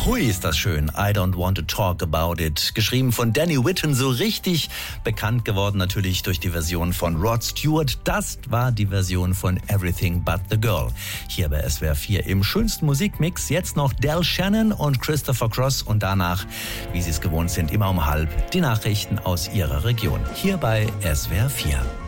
Hui, ist das schön. I don't want to talk about it. Geschrieben von Danny Whitten, so richtig bekannt geworden natürlich durch die Version von Rod Stewart. Das war die Version von Everything But the Girl. Hier bei SWR 4 im schönsten Musikmix. Jetzt noch Del Shannon und Christopher Cross und danach, wie Sie es gewohnt sind, immer um 12:30 die Nachrichten aus Ihrer Region. Hier bei SWR 4.